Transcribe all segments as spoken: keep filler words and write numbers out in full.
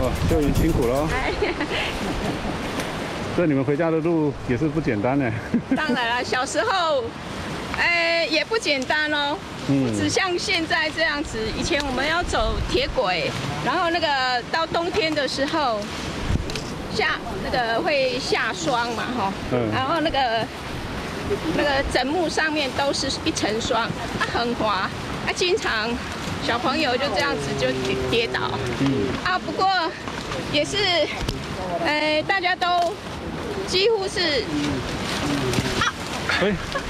哦，秀云辛苦了。这你们回家的路也是不简单呢。 当然了，小时候，哎、呃，也不简单哦。嗯。只像现在这样子，以前我们要走铁轨，然后那个到冬天的时候，下那个会下霜嘛，哈。嗯。然后那个那个枕木上面都是一层霜，啊，很滑，啊，经常小朋友就这样子就跌跌倒。嗯。啊，不过也是，呃，大家都。几乎是啊， 哎，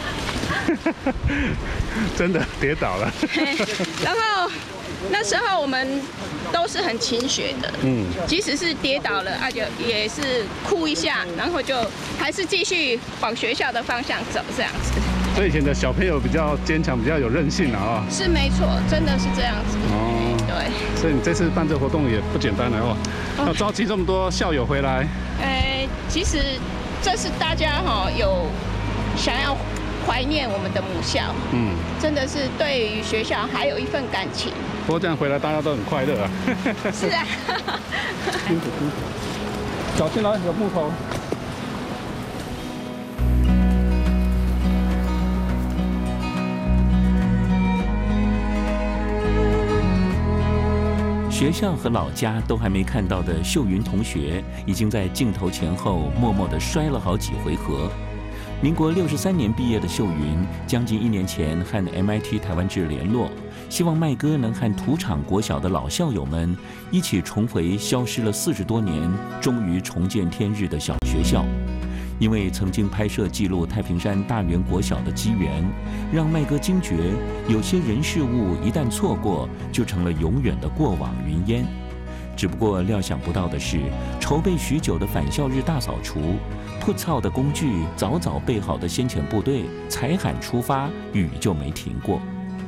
真的跌倒了。 然后那时候我们都是很勤学的，嗯，即使是跌倒了啊，就也是哭一下，然后就还是继续往学校的方向走，这样子。 所以以前的小朋友比较坚强，比较有韧性啊。 是没错，真的是这样子。哦，对。 所以你这次办这活动也不简单了哦，要召集这么多校友回来。 呃，其实这是大家哈有想要怀念我们的母校，嗯，真的是对于学校还有一份感情。 不过这样回来大家都很快乐啊。 是啊。 辛苦辛苦。脚进来有木头。 学校和老家都还没看到的秀云同学，已经在镜头前后默默地摔了好几回合。民国六十三年毕业的秀云，将近一年前和 M I T 台湾志联络，希望麦哥能和土场国小的老校友们一起重回消失了四十多年、终于重见天日的小学校。因为曾经拍摄记录太平山大园国小的机缘，让麦哥惊觉，有些人事物一旦错过，就成了永远的过往云烟。只不过料想不到的是，筹备许久的返校日大扫除，铺操的工具早早备好的先遣部队才喊出发，雨就没停过。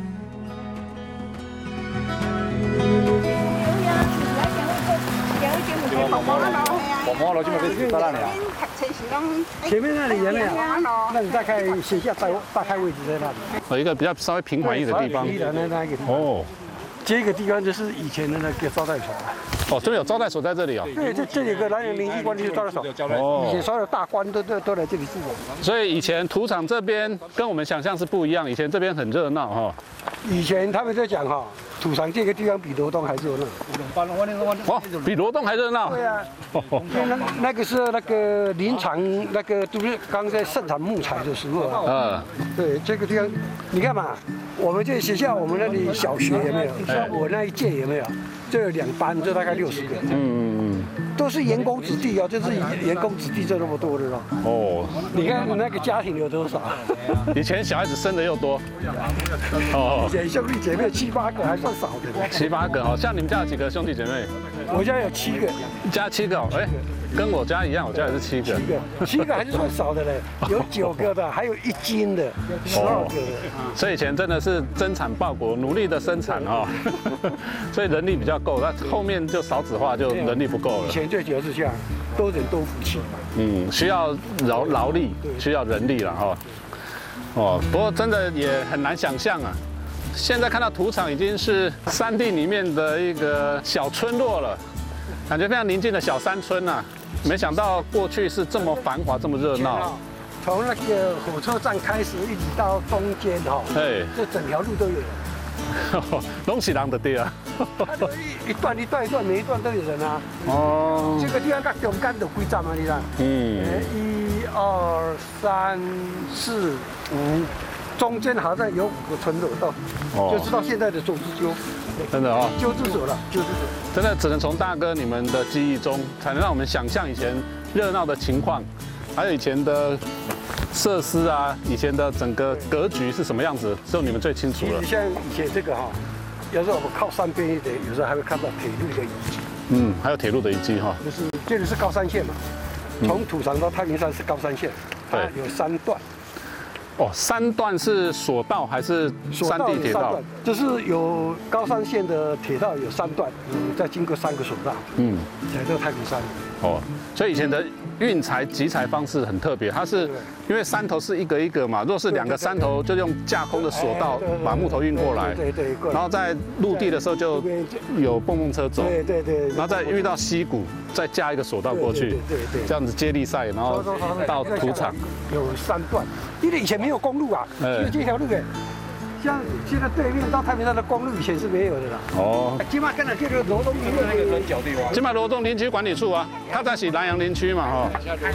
前面那里也没有，那你大概学校大大概位置在那里。 有一个比较稍微平缓一点的地方。 哦，这个地方就是以前的那个招待所。 哦，这里有招待所在这里哦。 对，这这里有个南洋灵机关就是招待所。哦，以前所有大官都都都来这里住过。 所以以前土场这边跟我们想象是不一样，以前这边很热闹哈。 以前他们在讲哈，土场这个地方比罗东还热闹。 哦，比罗东还热闹。 对啊。那那个是那个林场，那个都是刚在盛产木材的时候啊。嗯。对，这个地方，你看嘛，我们这学校，我们那里小学有没有？像我那一届有没有？这有两班，这大概六十个。嗯嗯嗯。都是员工子弟哦，就是员工子弟就那么多的咯。哦。你看那个家庭有多少？ 以前小孩子生的又多。 哦。以前兄弟姐妹七八个还算少的。 七八个，好像你们家有几个兄弟姐妹？ 我家有七个。 家七个哦，哎，跟我家一样，我家也是七个。 七个，七个还是算少的嘞，有九个的，还有一斤的，十二个的。 所以以前真的是增产报国，努力的生产哦，所以人力比较够，那后面就少子化，就人力不够了。 以前最主要是这样，多人多福气嘛。 嗯，需要劳劳力，需要人力了哈。哦，不过真的也很难想象啊。现在看到土场已经是山地里面的一个小村落了，感觉非常宁静的小山村呐、啊。没想到过去是这么繁华，这么热闹。 从那个火车站开始，一直到中间哈，哎，这整条路都有人。 拢是人的对啊。 一段一段一段，每一段都有人啊。哦。这个地方到中间有几站啊？你看。嗯。一二三四五。中间好像有五个村落到，哦、就知道现在的种子鸠， 真的哦， 鸠之所了，鸠之所， 真的只能从大哥你们的记忆中，才能让我们想象以前热闹的情况，还有以前的设施啊，以前的整个格局是什么样子，只有你们最清楚了。 像以前这个哈，要是我们靠山边一点，有时候还会看到铁路的遗迹。 嗯，还有铁路的遗迹哈， 就是这里是高山线嘛，从土场到太平山是高山线，它有三段。 哦，三段是索道还是山地铁道？ 就是有高山线的铁道有三段，嗯，再经过三个索道，嗯，来到太平山。 哦，所以以前的运材集材方式很特别，它是因为山头是一个一个嘛，若是两个山头就用架空的索道把木头运过来， 对对， 然后在陆地的时候就有蹦蹦车走， 对对对， 然后再遇到溪谷再架一个索道过去，对对，这样子接力赛，然后到土场有三段，因为以前没有公路啊，就这条路哎。像现在对面到太平山的公路以前是没有的啦。哦。今嘛跟着这个罗东林那个转角地方。 今嘛罗东林区管理处啊，它在是南洋林区嘛哈。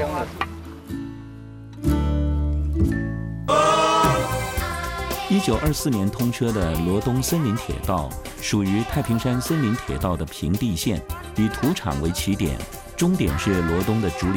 一九二四年通车的罗东森林铁道，属于太平山森林铁道的平地线，以土场为起点，终点是罗东的竹林。